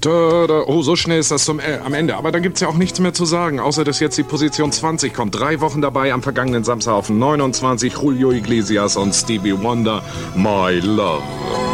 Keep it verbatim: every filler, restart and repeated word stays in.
da, da. Oh, so schnell ist das zum, äh, am Ende. Aber da gibt's ja auch nichts mehr zu sagen, außer dass jetzt die Position zwanzig kommt. Drei Wochen dabei am vergangenen Samstag auf neunundzwanzig, Julio Iglesias und Stevie Wonder, My Love.